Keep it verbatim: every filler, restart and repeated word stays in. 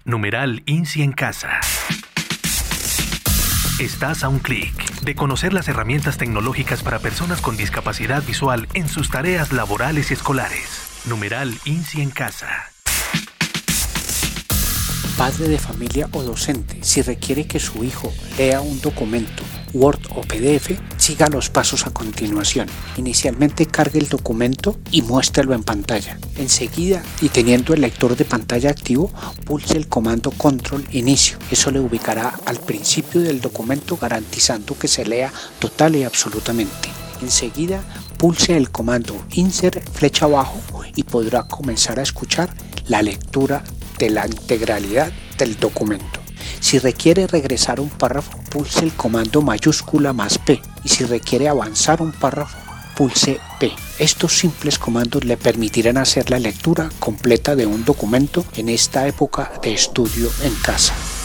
Numeral INSI en casa. Estás a un clic de conocer las herramientas tecnológicas para personas con discapacidad visual en sus tareas laborales y escolares. Numeral INSI en casa. Padre de familia o docente, si requiere que su hijo lea un documento, Word o P D F, siga los pasos a continuación. Inicialmente cargue el documento y muéstrelo en pantalla. Enseguida, y teniendo el lector de pantalla activo, pulse el comando Control Inicio. Eso le ubicará al principio del documento, garantizando que se lea total y absolutamente. Enseguida, pulse el comando Insert flecha abajo y podrá comenzar a escuchar la lectura de la integralidad del documento. Si requiere regresar un párrafo, pulse el comando mayúscula más P, y si requiere avanzar un párrafo, pulse P. Estos simples comandos le permitirán hacer la lectura completa de un documento en esta época de estudio en casa.